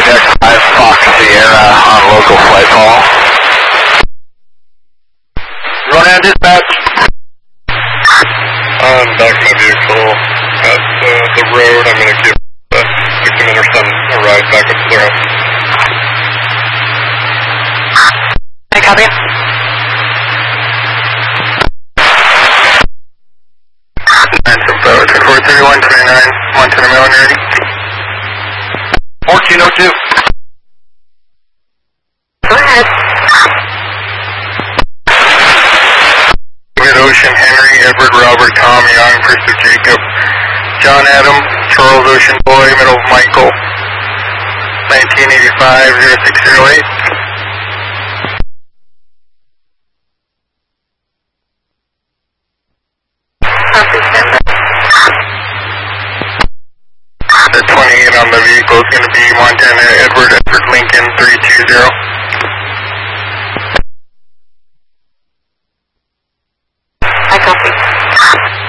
Deck 5 Fox Sierra on local flight call. Ronan dispatch. I'm back my vehicle at the road. I'm going to give Victim and her son a ride back up to their house. Hey, copy. Info 243129, Montana Military. 1402. Go ahead. Mid-Ocean Henry, Edward Robert Tom Young, First of Jacob, John Adam, Charles Ocean Boy, Middle of Michael, 1985-0608. The 28 on the vehicle is going to